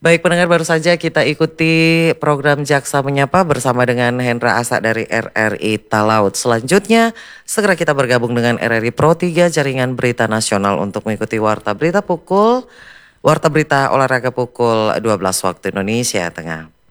Baik pendengar, baru saja kita ikuti program Jaksa Menyapa bersama dengan Hendra Asa dari RRI Talaut. Selanjutnya segera kita bergabung dengan RRI Pro 3 Jaringan Berita Nasional untuk mengikuti Warta Berita Olahraga pukul 12 waktu Indonesia Tengah.